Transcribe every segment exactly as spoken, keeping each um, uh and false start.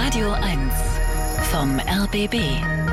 Radio eins vom R B B.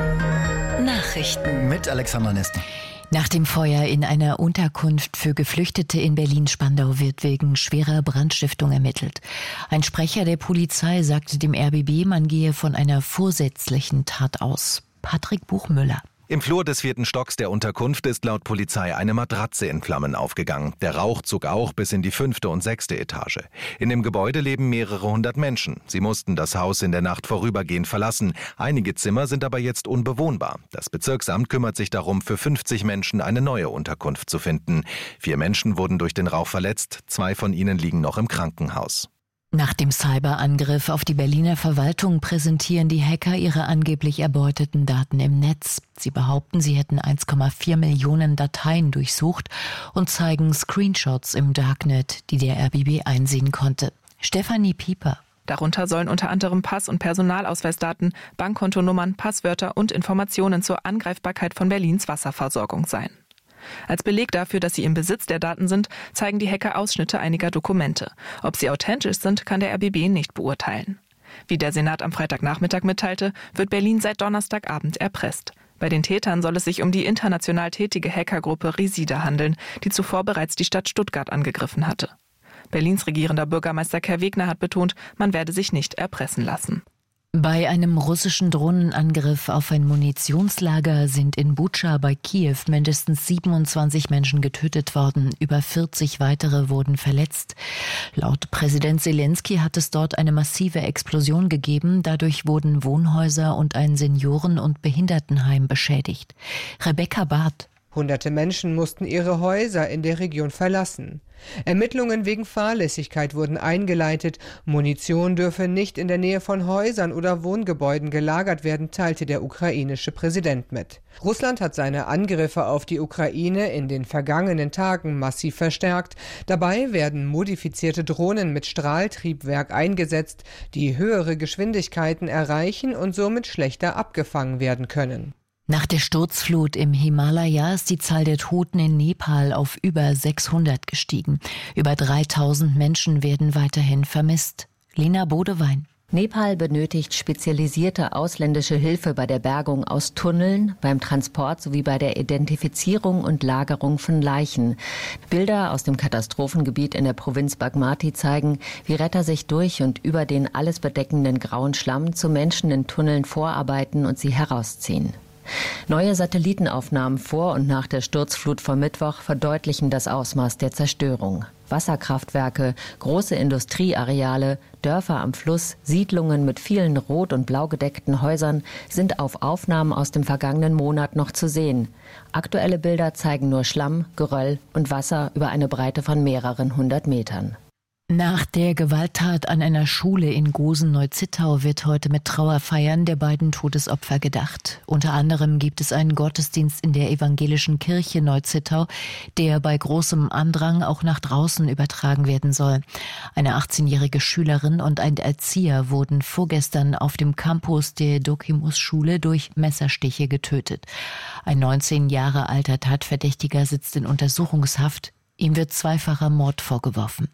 Nachrichten mit Alexander Nesten. Nach dem Feuer in einer Unterkunft für Geflüchtete in Berlin-Spandau wird wegen schwerer Brandstiftung ermittelt. Ein Sprecher der Polizei sagte dem R B B, man gehe von einer vorsätzlichen Tat aus. Patrick Buchmüller. Im Flur des vierten Stocks der Unterkunft ist laut Polizei eine Matratze in Flammen aufgegangen. Der Rauch zog auch bis in die fünfte und sechste Etage. In dem Gebäude leben mehrere hundert Menschen. Sie mussten das Haus in der Nacht vorübergehend verlassen. Einige Zimmer sind aber jetzt unbewohnbar. Das Bezirksamt kümmert sich darum, für fünfzig Menschen eine neue Unterkunft zu finden. Vier Menschen wurden durch den Rauch verletzt. Zwei von ihnen liegen noch im Krankenhaus. Nach dem Cyberangriff auf die Berliner Verwaltung präsentieren die Hacker ihre angeblich erbeuteten Daten im Netz. Sie behaupten, sie hätten eins Komma vier Millionen Dateien durchsucht und zeigen Screenshots im Darknet, die der R B B einsehen konnte. Stefanie Pieper. Darunter sollen unter anderem Pass- und Personalausweisdaten, Bankkontonummern, Passwörter und Informationen zur Angreifbarkeit von Berlins Wasserversorgung sein. Als Beleg dafür, dass sie im Besitz der Daten sind, zeigen die Hacker Ausschnitte einiger Dokumente. Ob sie authentisch sind, kann der R B B nicht beurteilen. Wie der Senat am Freitagnachmittag mitteilte, wird Berlin seit Donnerstagabend erpresst. Bei den Tätern soll es sich um die international tätige Hackergruppe Resida handeln, die zuvor bereits die Stadt Stuttgart angegriffen hatte. Berlins regierender Bürgermeister Kai Wegner hat betont, man werde sich nicht erpressen lassen. Bei einem russischen Drohnenangriff auf ein Munitionslager sind in Butscha bei Kiew mindestens siebenundzwanzig Menschen getötet worden. Über vierzig weitere wurden verletzt. Laut Präsident Zelensky hat es dort eine massive Explosion gegeben. Dadurch wurden Wohnhäuser und ein Senioren- und Behindertenheim beschädigt. Rebecca Barth. Hunderte Menschen mussten ihre Häuser in der Region verlassen. Ermittlungen wegen Fahrlässigkeit wurden eingeleitet. Munition dürfe nicht in der Nähe von Häusern oder Wohngebäuden gelagert werden, teilte der ukrainische Präsident mit. Russland hat seine Angriffe auf die Ukraine in den vergangenen Tagen massiv verstärkt. Dabei werden modifizierte Drohnen mit Strahltriebwerk eingesetzt, die höhere Geschwindigkeiten erreichen und somit schlechter abgefangen werden können. Nach der Sturzflut im Himalaya ist die Zahl der Toten in Nepal auf über sechshundert gestiegen. Über dreitausend Menschen werden weiterhin vermisst. Lena Bodewein. Nepal benötigt spezialisierte ausländische Hilfe bei der Bergung aus Tunneln, beim Transport sowie bei der Identifizierung und Lagerung von Leichen. Bilder aus dem Katastrophengebiet in der Provinz Bagmati zeigen, wie Retter sich durch und über den alles bedeckenden grauen Schlamm zu Menschen in Tunneln vorarbeiten und sie herausziehen. Neue Satellitenaufnahmen vor und nach der Sturzflut vom Mittwoch verdeutlichen das Ausmaß der Zerstörung. Wasserkraftwerke, große Industrieareale, Dörfer am Fluss, Siedlungen mit vielen rot- und blau gedeckten Häusern sind auf Aufnahmen aus dem vergangenen Monat noch zu sehen. Aktuelle Bilder zeigen nur Schlamm, Geröll und Wasser über eine Breite von mehreren hundert Metern. Nach der Gewalttat an einer Schule in Gosen-Neuzittau wird heute mit Trauerfeiern der beiden Todesopfer gedacht. Unter anderem gibt es einen Gottesdienst in der evangelischen Kirche Neuzittau, der bei großem Andrang auch nach draußen übertragen werden soll. Eine achtzehnjährige Schülerin und ein Erzieher wurden vorgestern auf dem Campus der Dokimus-Schule durch Messerstiche getötet. Ein neunzehn Jahre alter Tatverdächtiger sitzt in Untersuchungshaft. Ihm wird zweifacher Mord vorgeworfen.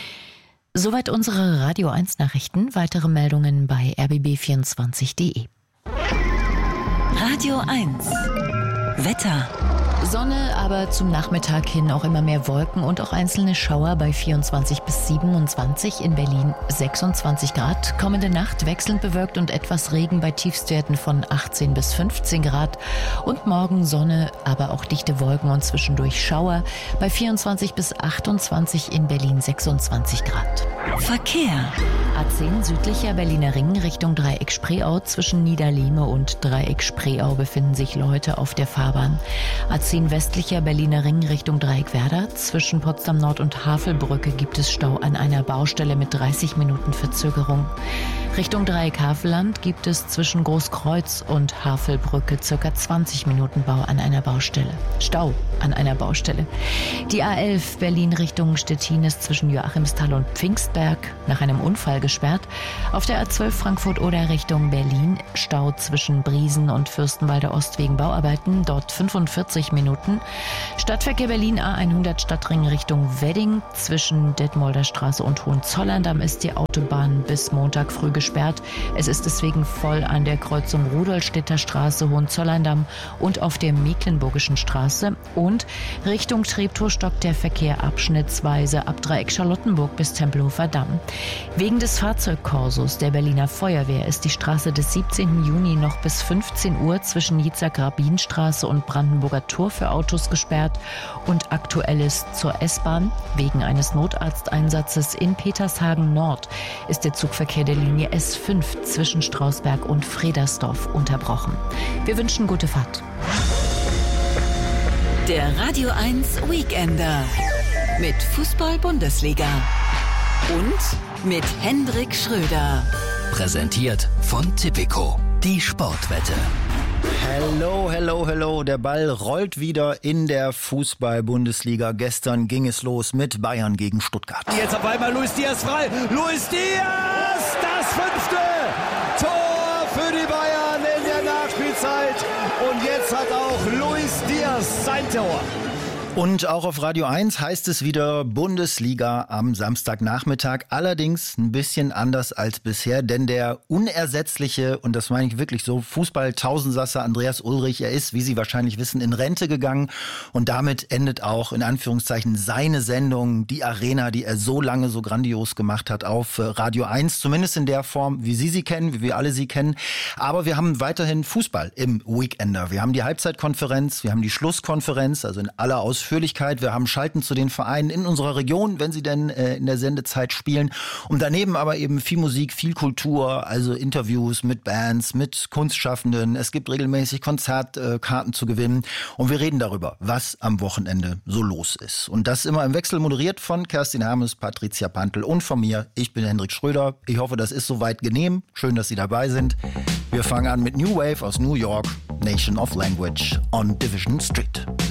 Soweit unsere Radio eins Nachrichten. Weitere Meldungen bei r b b vierundzwanzig punkt d e. Radio eins Wetter. Sonne, aber zum Nachmittag hin auch immer mehr Wolken und auch einzelne Schauer bei vierundzwanzig bis siebenundzwanzig, in Berlin sechsundzwanzig Grad. Kommende Nacht wechselnd bewölkt und etwas Regen bei Tiefstwerten von achtzehn bis fünfzehn Grad. Und morgen Sonne, aber auch dichte Wolken und zwischendurch Schauer bei vierundzwanzig bis achtundzwanzig, in Berlin sechsundzwanzig Grad. Verkehr. A zehn südlicher Berliner Ring Richtung Dreieck Spreeau. Zwischen Niederlehme und Dreieck Spreeau befinden sich Leute auf der Fahrbahn. A zehn westlicher Berliner Ring Richtung Dreieck Werder. Zwischen Potsdam Nord und Havelbrücke gibt es Stau an einer Baustelle mit dreißig Minuten Verzögerung. Richtung Dreieck Havelland gibt es zwischen Großkreuz und Havelbrücke circa zwanzig Minuten Bau an einer Baustelle. Stau an einer Baustelle. Die A elf Berlin Richtung Stettin ist zwischen Joachimsthal und Pfingstberg nach einem Unfall gesperrt. Auf der A zwölf Frankfurt-Oder Richtung Berlin Stau zwischen Briesen und Fürstenwalder Ost wegen Bauarbeiten, dort fünfundvierzig Minuten. Stadtverkehr Berlin A hundert Stadtring Richtung Wedding. Zwischen Detmolder Straße und Hohenzollern ist die Autobahn bis Montag früh gesperrt. Es ist deswegen voll an der Kreuzung Rudolstädter Straße, Hohenzollern und auf der Mecklenburgischen Straße. Und Richtung Treptow stockt der Verkehr abschnittsweise ab Dreieck Charlottenburg bis Tempelhofer Damm. Wegen des Fahrzeugkorsos der Berliner Feuerwehr ist die Straße des siebzehnten Juni noch bis fünfzehn Uhr zwischen Jitzak-Rabin-Straße und Brandenburger Tor für Autos gesperrt. Und aktuell ist zur S-Bahn. Wegen eines Notarzteinsatzes in Petershagen Nord ist der Zugverkehr der Linie S fünf zwischen Strausberg und Fredersdorf unterbrochen. Wir wünschen gute Fahrt. Der Radio eins Weekender mit Fußball-Bundesliga und mit Hendrik Schröder. Präsentiert von Tipico, die Sportwette. Hello, hello, hello. Der Ball rollt wieder in der Fußball-Bundesliga. Gestern ging es los mit Bayern gegen Stuttgart. Jetzt auf einmal Luis Diaz frei. Luis Diaz, das fünfte Tor für die Bayern in der Nachspielzeit. Und jetzt hat auch Luis Diaz sein Tor. Und auch auf Radio eins heißt es wieder Bundesliga am Samstagnachmittag. Allerdings ein bisschen anders als bisher, denn der unersetzliche, und das meine ich wirklich so, Fußball-Tausendsasser Andreas Ulrich, er ist, wie Sie wahrscheinlich wissen, in Rente gegangen. Und damit endet auch in Anführungszeichen seine Sendung, die Arena, die er so lange so grandios gemacht hat auf Radio eins. Zumindest in der Form, wie Sie sie kennen, wie wir alle sie kennen. Aber wir haben weiterhin Fußball im Weekender. Wir haben die Halbzeitkonferenz, wir haben die Schlusskonferenz, also in aller Ausführlichkeit. Wir haben Schalten zu den Vereinen in unserer Region, wenn sie denn äh, in der Sendezeit spielen. Und daneben aber eben viel Musik, viel Kultur, also Interviews mit Bands, mit Kunstschaffenden. Es gibt regelmäßig Konzertkarten äh, zu gewinnen. Und wir reden darüber, was am Wochenende so los ist. Und das immer im Wechsel moderiert von Kerstin Hermes, Patricia Pantel und von mir. Ich bin Hendrik Schröder. Ich hoffe, das ist soweit genehm. Schön, dass Sie dabei sind. Wir fangen an mit New Wave aus New York, Nation of Language on Division Street.